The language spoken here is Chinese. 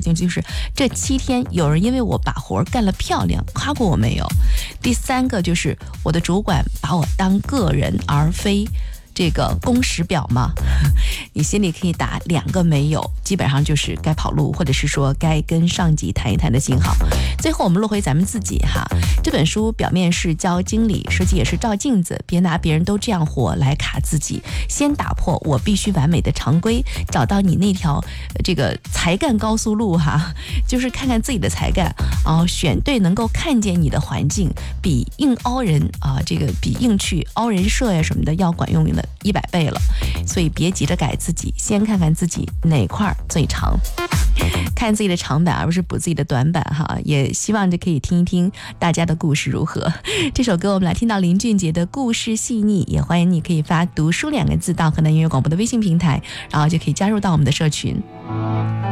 情就是这7天有人因为我把活干了漂亮夸过我没有。第3个就是我的主管把我当个人而非这个工时表吗？你心里可以打2个没有，基本上就是该跑路，或者是说该跟上级谈一谈的信号。最后我们落回咱们自己哈，这本书表面是教经理，实际也是照镜子，别拿别人都这样活来卡自己，先打破我必须完美的常规，找到你那条这个才干高速路哈，就是看看自己的才干选对能够看见你的环境，比硬凹人这个比硬去凹人设呀什么的要管用的100倍了。所以别急着改自己，先看看自己哪块最长，看自己的长板而不是补自己的短板哈。也希望就可以听一听大家的故事如何。这首歌我们来听到林俊杰的故事细腻，也欢迎你可以发读书2个字到河南音乐广播的微信平台，然后就可以加入到我们的社群。